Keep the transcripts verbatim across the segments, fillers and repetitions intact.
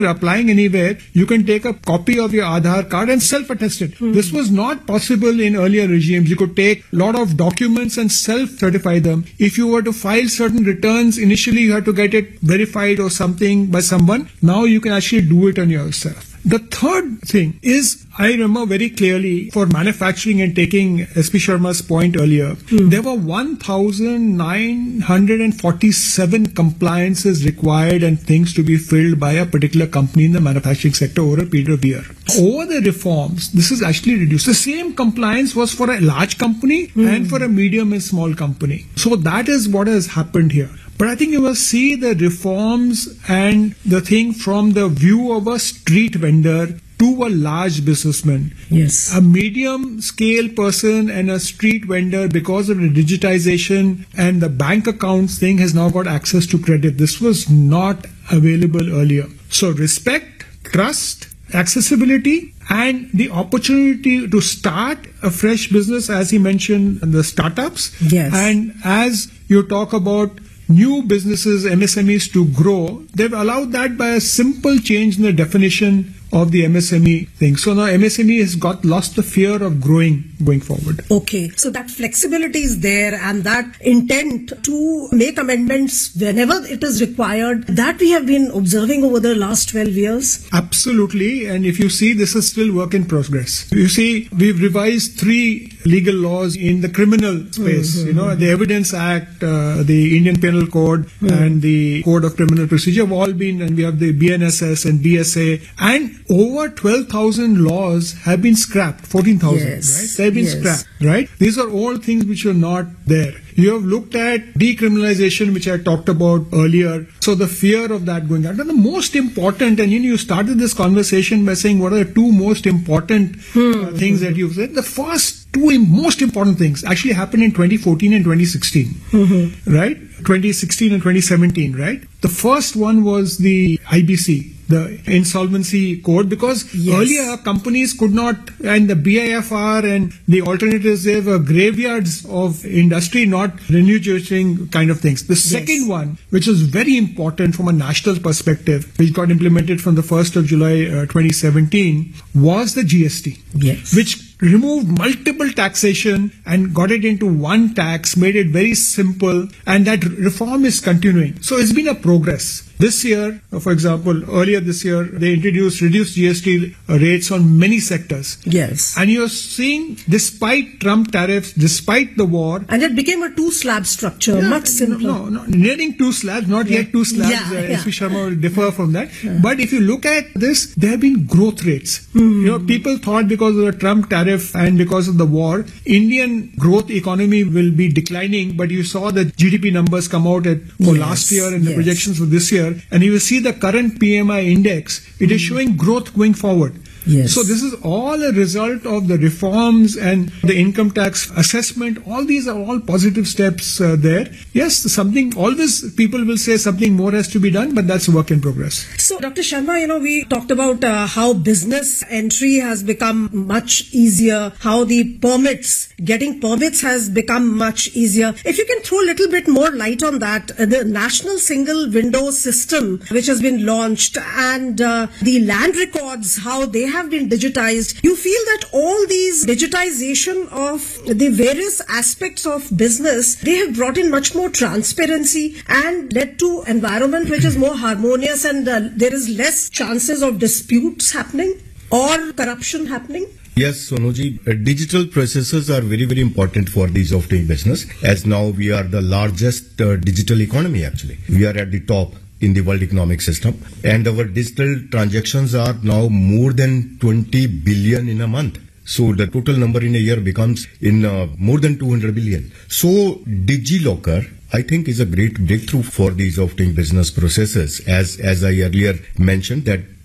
applying anywhere, you can take a copy of your Aadhaar card and self-attest it. Mm. This was not possible in earlier regimes. You could take a lot of documents and self-certify them. If you were to file certain returns, initially you had to get it verified or something by someone. Now you can actually do it on yourself. The third thing is, I remember very clearly for manufacturing and taking S P Sharma's point earlier, mm. there were one thousand nine hundred forty-seven compliances required and things to be filled by a particular company in the manufacturing sector over a period of a year. Over the reforms, this is actually reduced. The same compliance was for a large company mm. and for a medium and small company. So that is what has happened here. But I think you will see the reforms and the thing from the view of a street vendor to a large businessman. Yes. A medium scale person and a street vendor, because of the digitization and the bank accounts thing, has now got access to credit. This was not available earlier. So respect, trust, accessibility, and the opportunity to start a fresh business, as he mentioned, the startups. Yes. And as you talk about new businesses, M S M Es to grow, they've allowed that by a simple change in the definition of the M S M E thing. So now M S M E has got lost the fear of growing going forward. Okay, so that flexibility is there and that intent to make amendments whenever it is required, that we have been observing over the last twelve years. Absolutely, and if you see, this is still work in progress. You see, we've revised three legal laws in the criminal space, mm-hmm. you know, the Evidence Act, uh, the Indian Penal Code mm-hmm. and the Code of Criminal Procedure have all been, and we have the B N S S and B S A, and over twelve thousand laws have been scrapped, fourteen thousand, yes. right? They've been yes. scrapped, right? These are all things which are not there. You have looked at decriminalization, which I talked about earlier. So the fear of that going out. And the most important, and you know, you started this conversation by saying what are the two most important hmm. uh, things that you've said. The first two most important things actually happened in twenty fourteen and twenty sixteen, mm-hmm. right? twenty sixteen and twenty seventeen, right? The first one was the I B C, the Insolvency Code, because yes. earlier companies could not, and the B I F R and the alternatives, they were graveyards of industry, not renegotiating kind of things. The yes. second one, which is very important from a national perspective, which got implemented from the first of July uh, twenty seventeen, was the G S T, yes. which removed multiple taxation and got it into one tax, made it very simple, and that reform is continuing. So it's been a progress. This year, for example, earlier this year, they introduced reduced G S T rates on many sectors. Yes. And you're seeing, despite Trump tariffs, despite the war. And it became a two-slab structure, yeah, much simpler. No, no, no, nearing two slabs, not yeah. yet two slabs. Yeah, uh, yeah. S P Sharma will differ from that. Yeah. But if you look at this, there have been growth rates. Mm. You know, people thought because of the Trump tariff and because of the war, Indian growth economy will be declining. But you saw the G D P numbers come out at, for yes. last year and the yes. projections for this year. And you will see the current P M I index, it mm. is showing growth going forward. Yes. So this is all a result of the reforms and the income tax assessment. All these are all positive steps uh, there. Yes, something, always people will say something more has to be done, but that's work in progress. So Doctor Sharma, you know, we talked about uh, how business entry has become much easier, how the permits, getting permits has become much easier. If you can throw a little bit more light on that, uh, the National Single Window System, which has been launched, and uh, the land records, how they have been digitized. You feel that all these digitization of the various aspects of business, they have brought in much more transparency and led to environment which is more harmonious, and uh, there is less chances of disputes happening or corruption happening? Yes, Sonuji, uh, digital processes are very, very important for these of doing business, as now we are the largest uh, digital economy actually. We are at the top in the World Economic System, and our digital transactions are now more than twenty billion in a month. So the total number in a year becomes in uh, more than two hundred billion. So DigiLocker, I think, is a great breakthrough for these of doing business processes. As as I earlier mentioned, that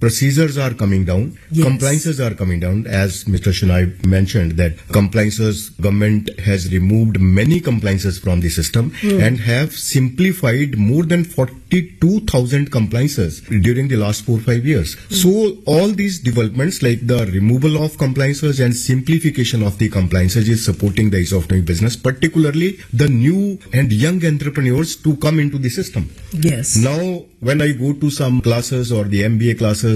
procedures are coming down, Yes. compliances are coming down. As Mister Shunai mentioned, that compliances, government has removed many compliances from the system and have simplified more than forty-two thousand compliances during the last four five years. So all these developments like the removal of compliances and simplification of the compliances is supporting the ease of doing business, particularly the new and young entrepreneurs to come into the system. Yes. Now, when I go to some classes or the M B A classes